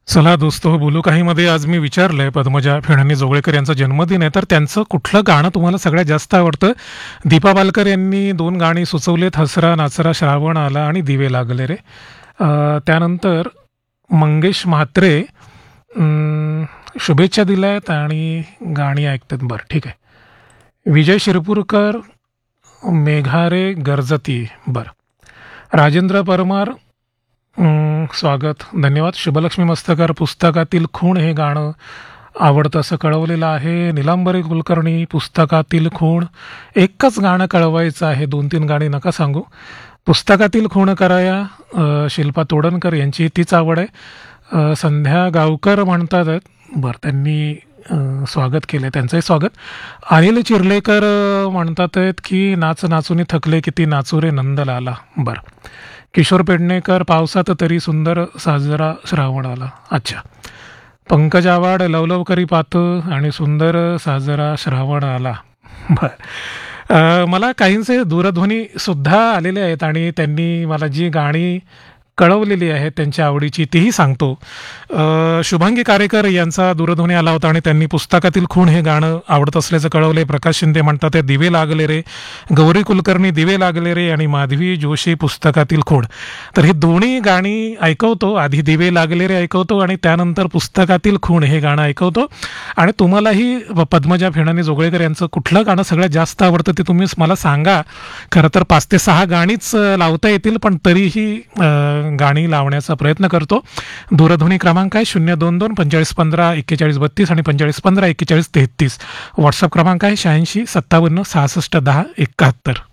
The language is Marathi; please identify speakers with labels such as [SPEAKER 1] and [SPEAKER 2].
[SPEAKER 1] चला दोस्तो बोलू काहीमध्ये आज मी विचारलंय पद्मजा फेणानी जोगळेकर यांचा जन्मदिन आहे तर त्यांचं कुठलं गाणं तुम्हाला सगळ्यात जास्त आवडतं. दीपा बालकर यांनी दोन गाणी सुचवलेत, हसरा नाचरा श्रावण आला आणि दिवे लागले रे. त्यानंतर मंगेश म्हात्रे शुभेच्छा दिल्यात आणि गाणी ऐकतात. बरं ठीक आहे. विजय शिरपूरकर मेघारे गरजती. बरं राजेंद्र परमार स्वागत, धन्यवाद. शुभलक्ष्मी मस्तकर पुस्तकातील खूण हे गाणं आवडतं असं कळवलेलं आहे. निलांबरी कुलकर्णी पुस्तकातील खूण एकच गाणं कळवायचं आहे, 2-3 गाणी नका सांगू. पुस्तकातील खूण कराया शिल्पा तोडणकर यांची तीच आवड आहे. संध्या गावकर म्हणतात आहेत. बरं त्यांनी स्वागत केलं आहे, त्यांचंही स्वागत. अनिल चिर्लेकर म्हणतात आहेत की नाच नाचून थकले किती नाचू रे नंदलाला. बरं किशोर पेडणेकर पावसात तरी सुंदर साजरा श्रावण आला. अच्छा. पंकज आवाड लवलव करी पात आणि सुंदर साजरा श्रावण आला. बर मला काहींचे दूरध्वनीसुद्धा आलेले आहेत आणि त्यांनी मला जी गाणी कळवलेली आहेत त्यांच्या आवडीची तीही सांगतो. शुभांगी कारेकर यांचा दूरध्वनी आला होता आणि त्यांनी पुस्तकातील खूण हे गाणं आवडत असल्याचं कळवले. प्रकाश शिंदे म्हणतात ते दिवे लागले रे. गौरी कुलकर्णी दिवे लागले रे आणि माधवी जोशी पुस्तकातील खूण. तर ही दोन्ही गाणी ऐकवतो. आधी दिवे लागले रे ऐकवतो आणि त्यानंतर पुस्तकातील खूण हे गाणं ऐकवतो. आणि तुम्हालाही पद्मजा फेणानी जोगळेकर यांचं कुठलं गाणं सगळ्यात जास्त आवडतं ते तुम्ही मला सांगा. खरं तर 5 ते 6 गाणीच लावता येतील, पण तरीही गाणी लावण्याचा प्रयत्न करतो. दूरध्वनी क्रमांक आहे 022 4515 4132 आणि 4515 4133. व्हॉट्सअप क्रमांक आहे 86 57 66 10 71.